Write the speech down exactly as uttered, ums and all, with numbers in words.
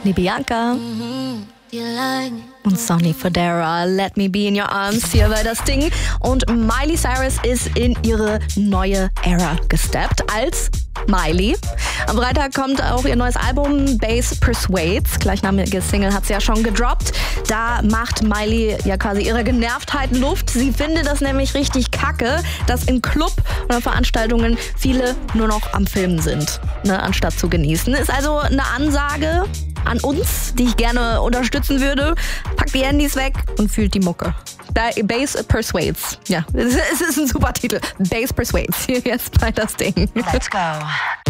Whitney Bianca. Und Sonny Fodera, Let Me Be in Your Arms, hier bei das Ding. Und Miley Cyrus ist in ihre neue Ära gesteppt als Miley. Am Freitag kommt auch ihr neues Album Bass Persuades. Gleichnamige Single hat sie ja schon gedroppt. Da macht Miley ja quasi ihre Genervtheit Luft. Sie findet das nämlich richtig kacke, dass in Club oder Veranstaltungen viele nur noch am Filmen sind, ne, anstatt zu genießen. Ist also eine Ansage an uns, die ich gerne unterstützen würde. Packt die Handys weg und fühlt die Mucke. Bass Persuades. Ja, es ist ein super Titel. Bass Persuades. Hier jetzt bei das Ding. Let's go.